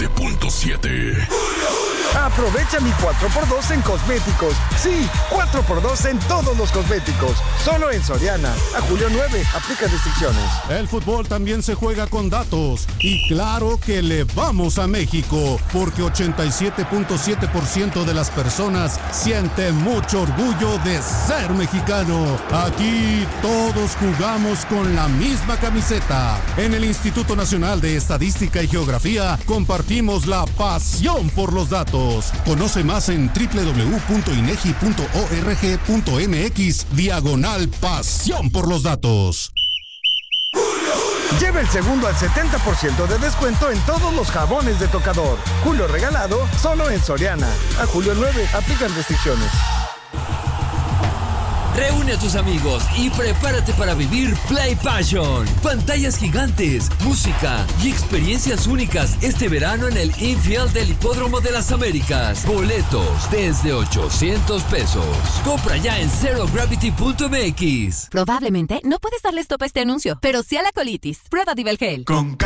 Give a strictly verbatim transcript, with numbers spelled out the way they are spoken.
punto siete. Aprovecha mi cuatro por dos en cosméticos. Sí, cuatro por dos en todos los cosméticos. Solo en Soriana. A julio nueve. Aplica restricciones. El fútbol también se juega con datos. Y claro que le vamos a México. Porque ochenta y siete punto siete por ciento de las personas siente mucho orgullo de ser mexicano. Aquí todos jugamos con la misma camiseta. En el Instituto Nacional de Estadística y Geografía compartimos la pasión por los datos. Conoce más en doble u doble u doble u punto inegi punto org punto mx diagonal pasión por los datos. Lleva el segundo al setenta por ciento de descuento en todos los jabones de tocador. Julio regalado solo en Soriana. A julio nueve. Aplican restricciones. Reúne a tus amigos y prepárate para vivir Play Passion. Pantallas gigantes, música y experiencias únicas este verano en el infield del Hipódromo de las Américas. Boletos desde ochocientos pesos. Compra ya en zero gravity punto m x. Probablemente no puedes darle stop a este anuncio, pero sí a la colitis. Prueba Divelgel. Con